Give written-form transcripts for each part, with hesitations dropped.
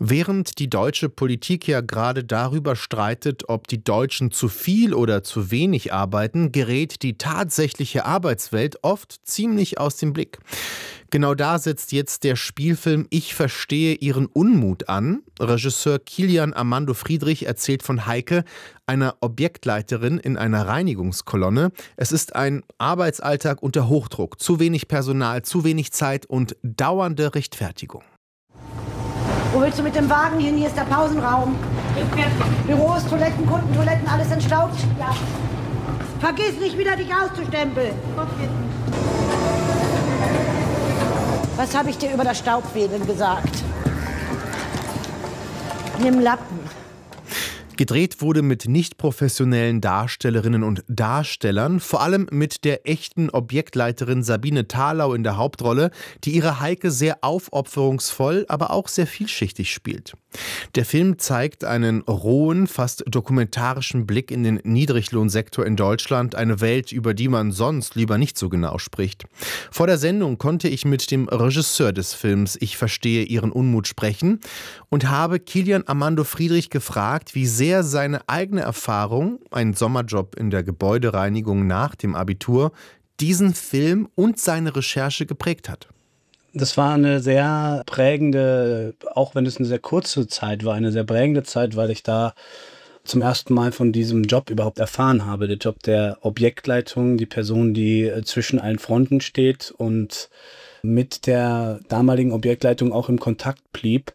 Während die deutsche Politik ja gerade darüber streitet, ob die Deutschen zu viel oder zu wenig arbeiten, gerät die tatsächliche Arbeitswelt oft ziemlich aus dem Blick. Genau da setzt jetzt der Spielfilm Ich verstehe Ihren Unmut an. Regisseur Kilian Armando Friedrich erzählt von Heike, einer Objektleiterin in einer Reinigungskolonne. Es ist ein Arbeitsalltag unter Hochdruck, zu wenig Personal, zu wenig Zeit und dauernde Rechtfertigung. Wo willst du mit dem Wagen hin? Hier ist der Pausenraum. Büros, Toiletten, Kundentoiletten, alles entstaubt? Ja. Vergiss nicht wieder, dich auszustempeln. Was habe ich dir über das Staubwedeln gesagt? Nimm Lappen. Gedreht wurde mit nicht professionellen Darstellerinnen und Darstellern, vor allem mit der echten Objektleiterin Sabine Thalau in der Hauptrolle, die ihre Heike sehr aufopferungsvoll, aber auch sehr vielschichtig spielt. Der Film zeigt einen rohen, fast dokumentarischen Blick in den Niedriglohnsektor in Deutschland, eine Welt, über die man sonst lieber nicht so genau spricht. Vor der Sendung konnte ich mit dem Regisseur des Films Ich verstehe Ihren Unmut sprechen und habe Kilian Armando Friedrich gefragt, wie sehr seine eigene Erfahrung, ein Sommerjob in der Gebäudereinigung nach dem Abitur, diesen Film und seine Recherche geprägt hat. Das war eine sehr prägende, auch wenn es eine sehr kurze Zeit war, eine sehr prägende Zeit, weil ich da zum ersten Mal von diesem Job überhaupt erfahren habe. Der Job der Objektleitung, die Person, die zwischen allen Fronten steht und mit der damaligen Objektleitung auch im Kontakt blieb.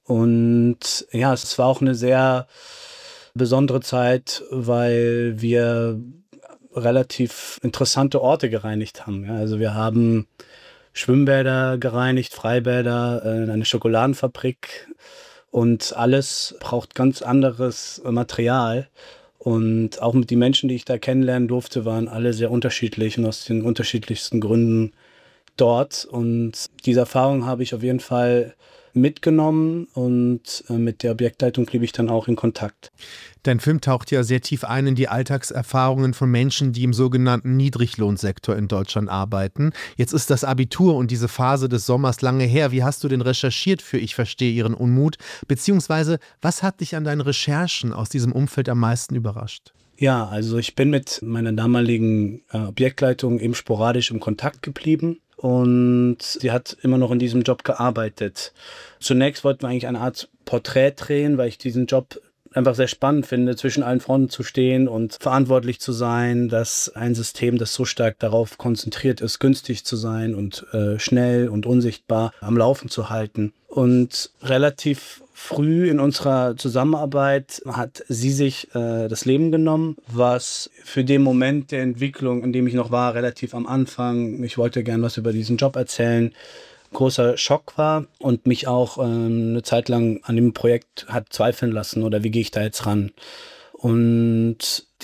Und ja, es war auch eine sehr besondere Zeit, weil wir relativ interessante Orte gereinigt haben. Ja, also wir haben Schwimmbäder gereinigt, Freibäder, eine Schokoladenfabrik und alles braucht ganz anderes Material. Und auch mit den Menschen, die ich da kennenlernen durfte, waren alle sehr unterschiedlich und aus den unterschiedlichsten Gründen dort. Und diese Erfahrung habe ich auf jeden Fall mitgenommen und mit der Objektleitung blieb ich dann auch in Kontakt. Dein Film taucht ja sehr tief ein in die Alltagserfahrungen von Menschen, die im sogenannten Niedriglohnsektor in Deutschland arbeiten. Jetzt ist das Abitur und diese Phase des Sommers lange her. Wie hast du denn recherchiert für Ich verstehe Ihren Unmut? Beziehungsweise, was hat dich an deinen Recherchen aus diesem Umfeld am meisten überrascht? Ja, also ich bin mit meiner damaligen Objektleitung eben sporadisch im Kontakt geblieben. Und sie hat immer noch in diesem Job gearbeitet. Zunächst wollten wir eigentlich eine Art Porträt drehen, weil ich diesen Job einfach sehr spannend finde, zwischen allen Fronten zu stehen und verantwortlich zu sein, dass ein System, das so stark darauf konzentriert ist, günstig zu sein und schnell und unsichtbar am Laufen zu halten. Und relativ früh in unserer Zusammenarbeit hat sie sich das Leben genommen, was für den Moment der Entwicklung, in dem ich noch war, relativ am Anfang, ich wollte gern was über diesen Job erzählen, großer Schock war und mich auch eine Zeit lang an dem Projekt hat zweifeln lassen oder wie gehe ich da jetzt ran. Und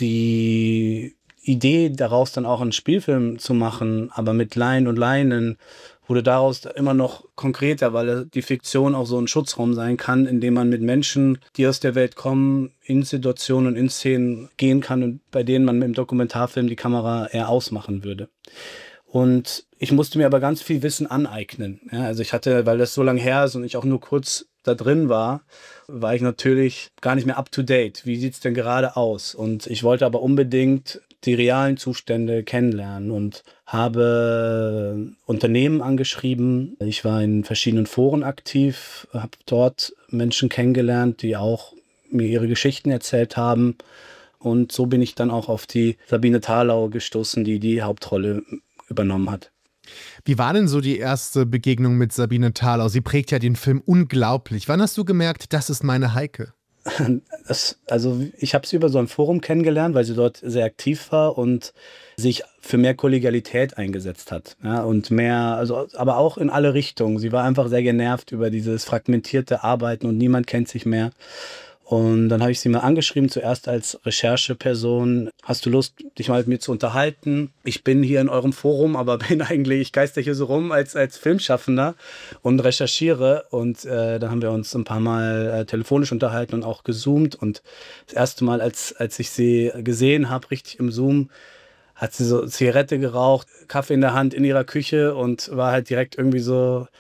die Idee daraus dann auch einen Spielfilm zu machen, aber mit Laien und Laien, wurde daraus immer noch konkreter, weil die Fiktion auch so ein Schutzraum sein kann, in dem man mit Menschen, die aus der Welt kommen, in Situationen und in Szenen gehen kann und bei denen man mit dem Dokumentarfilm die Kamera eher ausmachen würde. Und ich musste mir aber ganz viel Wissen aneignen. Ja, also ich hatte, weil das so lange her ist und ich auch nur kurz da drin war ich natürlich gar nicht mehr up to date. Wie sieht's denn gerade aus? Und ich wollte aber unbedingt die realen Zustände kennenlernen und habe Unternehmen angeschrieben. Ich war in verschiedenen Foren aktiv, habe dort Menschen kennengelernt, die auch mir ihre Geschichten erzählt haben. Und so bin ich dann auch auf die Sabine Thalau gestoßen, die die Hauptrolle übernommen hat. Wie war denn so die erste Begegnung mit Sabine Thalau? Sie prägt ja den Film unglaublich. Wann hast du gemerkt, das ist meine Heike? Ich habe sie über so ein Forum kennengelernt, weil sie dort sehr aktiv war und sich für mehr Kollegialität eingesetzt hat. Ja, und mehr, aber auch in alle Richtungen. Sie war einfach sehr genervt über dieses fragmentierte Arbeiten und niemand kennt sich mehr. Und dann habe ich sie mal angeschrieben, zuerst als Rechercheperson. Hast du Lust, dich mal mit mir zu unterhalten? Ich bin hier in eurem Forum, aber ich geister hier so rum als Filmschaffender und recherchiere. Und dann haben wir uns ein paar Mal telefonisch unterhalten und auch gezoomt. Und das erste Mal, als ich sie gesehen habe, richtig im Zoom, hat sie so Zigarette geraucht, Kaffee in der Hand in ihrer Küche und war halt direkt irgendwie so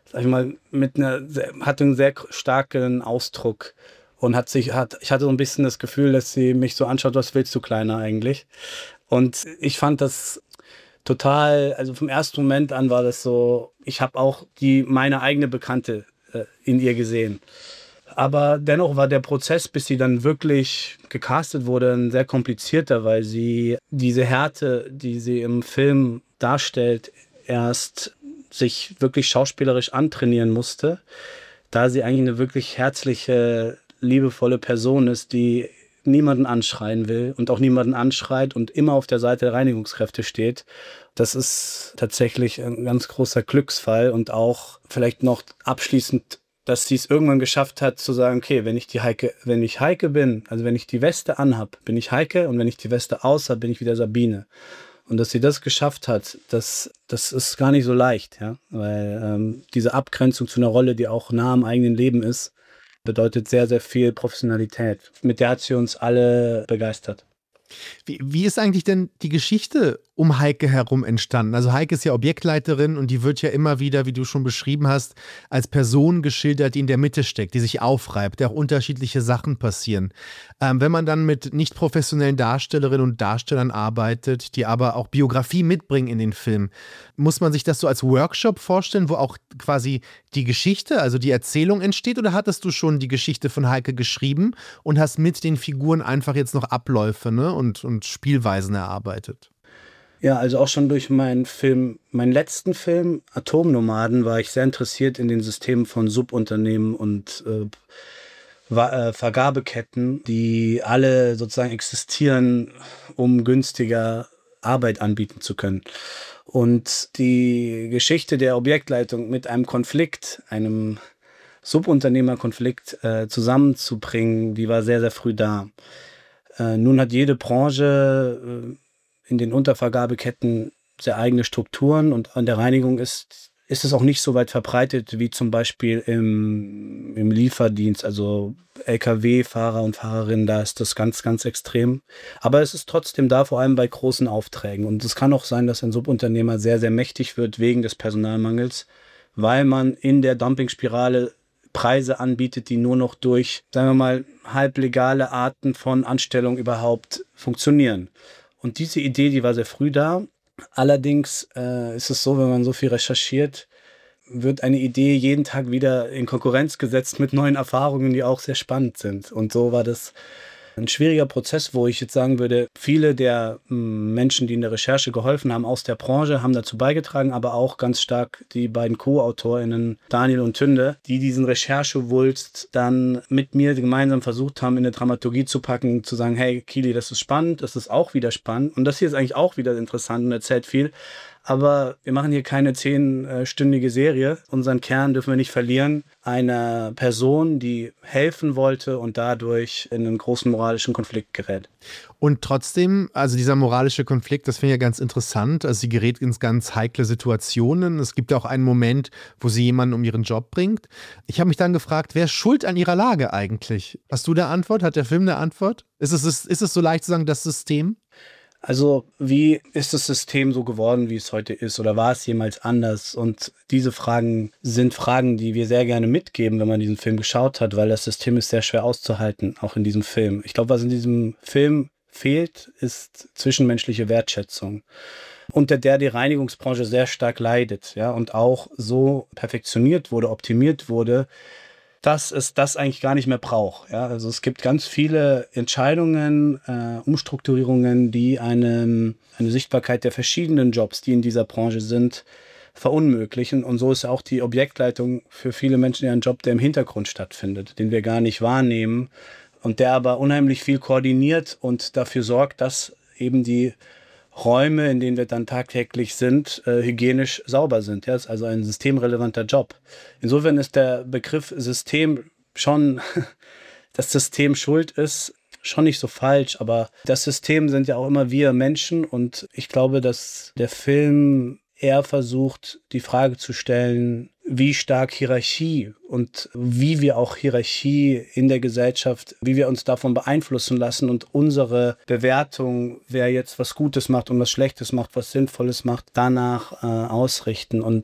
sag ich mal, hatte einen sehr starken Ausdruck und ich hatte so ein bisschen das Gefühl, dass sie mich so anschaut, was willst du, Kleiner, eigentlich? Und ich fand das total, also vom ersten Moment an war das so, ich habe auch meine eigene Bekannte in ihr gesehen. Aber dennoch war der Prozess, bis sie dann wirklich gecastet wurde, ein sehr komplizierter, weil sie diese Härte, die sie im Film darstellt, erst sich wirklich schauspielerisch antrainieren musste, da sie eigentlich eine wirklich herzliche, liebevolle Person ist, die niemanden anschreien will und auch niemanden anschreit und immer auf der Seite der Reinigungskräfte steht. Das ist tatsächlich ein ganz großer Glücksfall und auch vielleicht noch abschließend, dass sie es irgendwann geschafft hat zu sagen, okay, wenn ich Heike bin, also wenn ich die Weste anhab, bin ich Heike und wenn ich die Weste aus habe, bin ich wieder Sabine. Und dass sie das geschafft hat, das ist gar nicht so leicht, ja, weil diese Abgrenzung zu einer Rolle, die auch nah am eigenen Leben ist, bedeutet sehr, sehr viel Professionalität. Mit der hat sie uns alle begeistert. Wie ist eigentlich denn die Geschichte um Heike herum entstanden? Also Heike ist ja Objektleiterin und die wird ja immer wieder, wie du schon beschrieben hast, als Person geschildert, die in der Mitte steckt, die sich aufreibt, der auch unterschiedliche Sachen passieren. Wenn man dann mit nicht professionellen Darstellerinnen und Darstellern arbeitet, die aber auch Biografie mitbringen in den Film, muss man sich das so als Workshop vorstellen, wo auch quasi die Geschichte, also die Erzählung entsteht, oder hattest du schon die Geschichte von Heike geschrieben und hast mit den Figuren einfach jetzt noch Abläufe, ne, und Spielweisen erarbeitet? Ja, also auch schon durch meinen letzten Film, Atomnomaden, war ich sehr interessiert in den Systemen von Subunternehmen und Vergabeketten, die alle sozusagen existieren, um günstiger Arbeit anbieten zu können. Und die Geschichte der Objektleitung mit einem Konflikt, einem Subunternehmerkonflikt zusammenzubringen, die war sehr, sehr früh da. Nun hat jede Branche in den Untervergabeketten sehr eigene Strukturen und an der Reinigung ist es auch nicht so weit verbreitet wie zum Beispiel im Lieferdienst, also Lkw-Fahrer und Fahrerinnen, da ist das ganz, ganz extrem. Aber es ist trotzdem da, vor allem bei großen Aufträgen. Und es kann auch sein, dass ein Subunternehmer sehr, sehr mächtig wird wegen des Personalmangels, weil man in der Dumpingspirale Preise anbietet, die nur noch durch, sagen wir mal, halblegale Arten von Anstellung überhaupt funktionieren. Und diese Idee, die war sehr früh da. Allerdings ist es so, wenn man so viel recherchiert, wird eine Idee jeden Tag wieder in Konkurrenz gesetzt mit neuen Erfahrungen, die auch sehr spannend sind. Und so war das ein schwieriger Prozess, wo ich jetzt sagen würde, viele der Menschen, die in der Recherche geholfen haben aus der Branche, haben dazu beigetragen, aber auch ganz stark die beiden Co-AutorInnen Daniel und Tünde, die diesen Recherchewulst dann mit mir gemeinsam versucht haben, in eine Dramaturgie zu packen, zu sagen, hey Kili, das ist spannend, das ist auch wieder spannend und das hier ist eigentlich auch wieder interessant und erzählt viel. Aber wir machen hier keine 10-stündige Serie. Unseren Kern dürfen wir nicht verlieren. Eine Person, die helfen wollte und dadurch in einen großen moralischen Konflikt gerät. Und trotzdem, also dieser moralische Konflikt, das finde ich ja ganz interessant. Also sie gerät in ganz heikle Situationen. Es gibt ja auch einen Moment, wo sie jemanden um ihren Job bringt. Ich habe mich dann gefragt, wer ist schuld an ihrer Lage eigentlich? Hast du eine Antwort? Hat der Film eine Antwort? Ist es so leicht zu sagen, das System? Also wie ist das System so geworden, wie es heute ist? Oder war es jemals anders? Und diese Fragen sind Fragen, die wir sehr gerne mitgeben, wenn man diesen Film geschaut hat, weil das System ist sehr schwer auszuhalten, auch in diesem Film. Ich glaube, was in diesem Film fehlt, ist zwischenmenschliche Wertschätzung. Unter der die Reinigungsbranche sehr stark leidet, ja, und auch so perfektioniert wurde, optimiert wurde, dass es das eigentlich gar nicht mehr braucht. Ja? Also es gibt ganz viele Entscheidungen, Umstrukturierungen, die eine Sichtbarkeit der verschiedenen Jobs, die in dieser Branche sind, verunmöglichen. Und so ist auch die Objektleitung für viele Menschen ja ein Job, der im Hintergrund stattfindet, den wir gar nicht wahrnehmen und der aber unheimlich viel koordiniert und dafür sorgt, dass eben die Räume, in denen wir dann tagtäglich sind, hygienisch sauber sind. Ja, das ist also ein systemrelevanter Job. Insofern ist der Begriff System schon, dass System schuld ist, schon nicht so falsch, aber das System sind ja auch immer wir Menschen und ich glaube, dass der Film eher versucht, die Frage zu stellen, wie stark Hierarchie und wie wir auch Hierarchie in der Gesellschaft, wie wir uns davon beeinflussen lassen und unsere Bewertung, wer jetzt was Gutes macht und was Schlechtes macht, was Sinnvolles macht, danach ausrichten. Und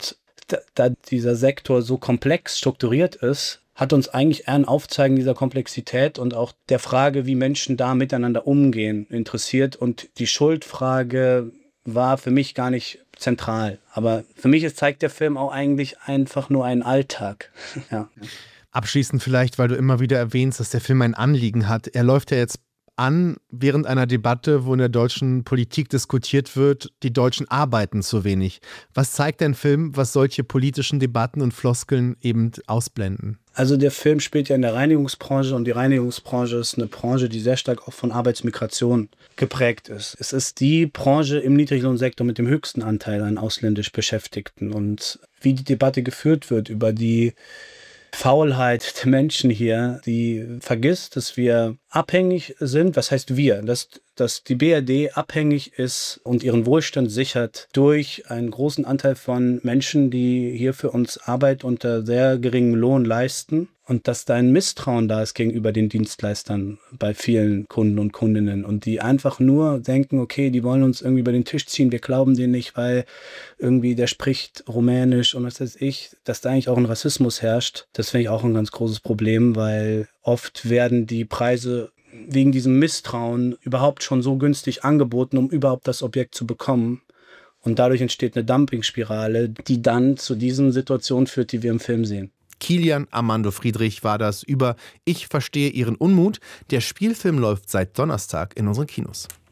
da dieser Sektor so komplex strukturiert ist, hat uns eigentlich eher ein Aufzeigen dieser Komplexität und auch der Frage, wie Menschen da miteinander umgehen, interessiert. Und die Schuldfrage war für mich gar nicht zentral. Aber für mich zeigt der Film auch eigentlich einfach nur einen Alltag. Ja. Abschließend vielleicht, weil du immer wieder erwähnst, dass der Film ein Anliegen hat. Er läuft ja jetzt an während einer Debatte, wo in der deutschen Politik diskutiert wird, die Deutschen arbeiten zu wenig. Was zeigt ein Film, was solche politischen Debatten und Floskeln eben ausblenden? Also der Film spielt ja in der Reinigungsbranche und die Reinigungsbranche ist eine Branche, die sehr stark auch von Arbeitsmigration geprägt ist. Es ist die Branche im Niedriglohnsektor mit dem höchsten Anteil an ausländisch Beschäftigten. Und wie die Debatte geführt wird über die Faulheit der Menschen hier, die vergisst, dass wir abhängig sind. Was heißt wir? Dass die BRD abhängig ist und ihren Wohlstand sichert durch einen großen Anteil von Menschen, die hier für uns Arbeit unter sehr geringem Lohn leisten. Und dass da ein Misstrauen da ist gegenüber den Dienstleistern bei vielen Kunden und Kundinnen und die einfach nur denken, okay, die wollen uns irgendwie über den Tisch ziehen, wir glauben denen nicht, weil irgendwie der spricht Rumänisch und was weiß ich, dass da eigentlich auch ein Rassismus herrscht. Das finde ich auch ein ganz großes Problem, weil oft werden die Preise wegen diesem Misstrauen überhaupt schon so günstig angeboten, um überhaupt das Objekt zu bekommen. Und dadurch entsteht eine Dumpingspirale, die dann zu diesen Situationen führt, die wir im Film sehen. Kilian Armando Friedrich war das über Ich verstehe Ihren Unmut. Der Spielfilm läuft seit Donnerstag in unseren Kinos.